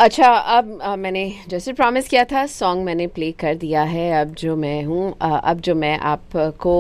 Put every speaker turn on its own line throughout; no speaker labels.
अच्छा, अब मैंने जैसे प्रॉमिस किया था, सॉन्ग मैंने प्ले कर दिया है। अब जो मैं आपको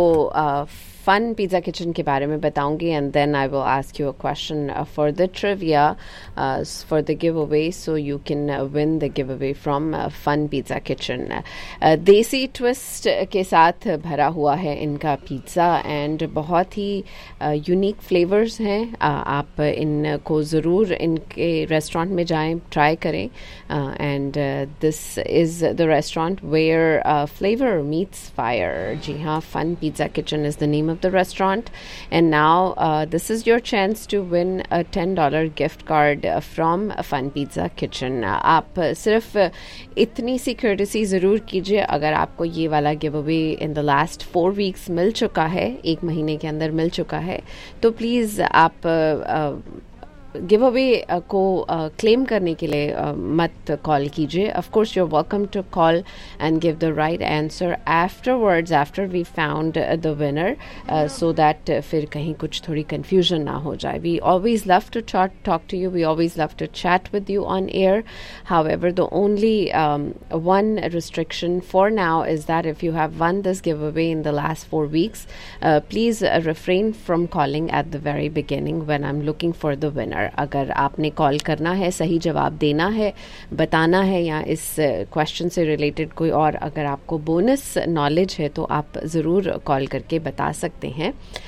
फन पिज़्ज़ा किचन के बारे में बताऊंगी, and then I will ask you a question for the trivia for the give away, so you can win the give away from fun pizza kitchen. देसी ट्विस्ट के साथ भरा हुआ है इनका पिज़्ज़ा, एंड बहुत ही यूनिक फ्लेवर्स हैं। आप इनको ज़रूर इनके रेस्टोरेंट में जाएं, ट्राई करें, and this is the restaurant where flavour meets fire. जी हाँ, fun pizza kitchen is the name of the restaurant, and now this is your chance to win a $10 gift card from Fun Pizza Kitchen. आप सिर्फ इतनी सी courtesy ज़रूर कीजिए, अगर आपको ये वाला give away in the last 4 weeks मिल चुका है, 1 महीने के अंदर मिल चुका है, तो प्लीज़ आप गिव अवे को क्लेम करने के लिए मत कॉल कीजिए. Of course you are welcome to call and give the right answer afterwards, after we found the winner, so that फिर कहीं कुछ थोड़ी कन्फ्यूजन ना हो जाए. We always love to talk to you, we always love to chat with you on air. However, the only one restriction for now is that if you have won this giveaway in the last 4 weeks, please refrain from calling at the very beginning when I'm looking for the winner. अगर आपने call करना है, सही जवाब देना है, बताना है, या इस क्वेश्चन से रिलेटेड कोई और अगर आपको बोनस नॉलेज है, तो आप ज़रूर कॉल करके बता सकते हैं.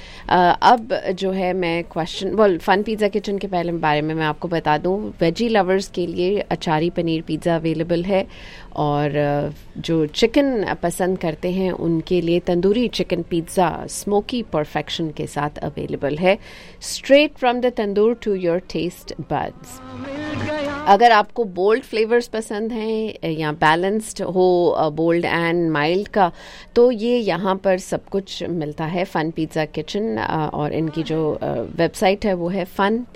अब जो है मैं फन पिज़्ज़ा किचन के पहले बारे में मैं आपको बता दूं, वेजी लवर्स के लिए अचारी पनीर पिज़्ज़ा अवेलेबल है, और जो चिकन पसंद करते हैं उनके लिए tandoori chicken pizza smoky perfection के साथ अवेलेबल है, straight from the tandoor to your taste buds. अगर आपको बोल्ड फ्लेवर्स पसंद हैं या बैलेंस्ड हो, बोल्ड एंड माइल्ड का, तो ये यहाँ पर सब कुछ मिलता है फन पिज़्ज़ा किचन, और इनकी जो वेबसाइट है वो है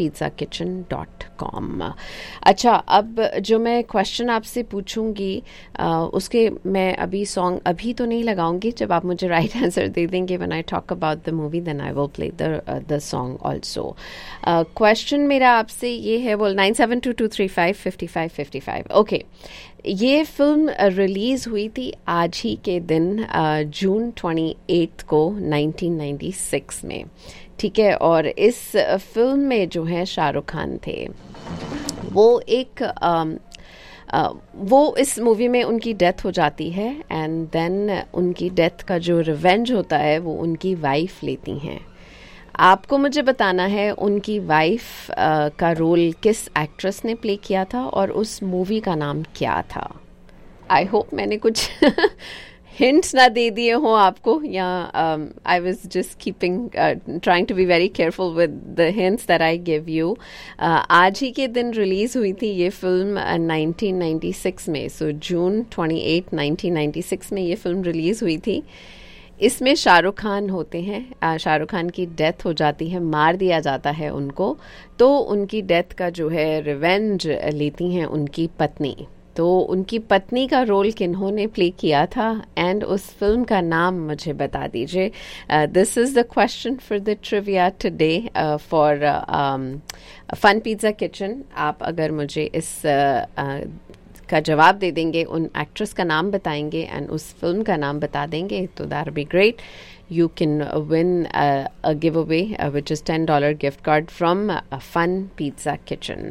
funpizzakitchen.com. अच्छा, अब जो मैं क्वेश्चन आपसे पूछूंगी उसके मैं अभी सॉन्ग अभी तो नहीं लगाऊंगी. जब आप मुझे राइट आंसर दे देंगे when I talk about the movie, then I will play the song also. Question मेरा आपसे ये है, बोल 9722355555. ओके, ये फिल्म रिलीज़ हुई थी आज ही के दिन, जून 28 को 1996 में. ठीक है, और इस फिल्म में जो है शाहरुख खान थे. वो इस मूवी में उनकी डेथ हो जाती है, एंड देन उनकी डेथ का जो रिवेंज होता है वो उनकी वाइफ लेती हैं. आपको मुझे बताना है उनकी वाइफ का रोल किस एक्ट्रेस ने प्ले किया था और उस मूवी का नाम क्या था. आई होप मैंने कुछ हिंट्स ना दे दिए हों आपको, या I was just keeping trying to be very careful with the hints that I give you. आज ही के दिन रिलीज़ हुई थी ये फिल्म 1996 में. सो जून 28 1996 में ये फिल्म रिलीज़ हुई थी. इसमें शाहरुख खान होते हैं. शाहरुख खान की डेथ हो जाती है, मार दिया जाता है उनको, तो उनकी डेथ का जो है रिवेंज लेती हैं उनकी पत्नी. तो उनकी पत्नी का रोल किन्होंने प्ले किया था, एंड उस फिल्म का नाम मुझे बता दीजिए. This is the question for the trivia today for fun pizza kitchen. आप अगर मुझे इस का जवाब दे देंगे, उन एक्ट्रेस का नाम बताएंगे एंड उस फिल्म का नाम बता देंगे, तो that be great. You can win a giveaway, which is $10 gift card from Fun Pizza Kitchen.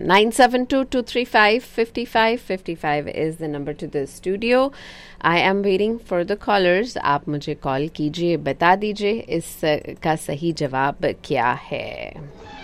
9722355555 is the number to the studio. I am waiting for the callers. आप मुझे कॉल कीजिए, बता दीजिए इसका सही जवाब क्या है.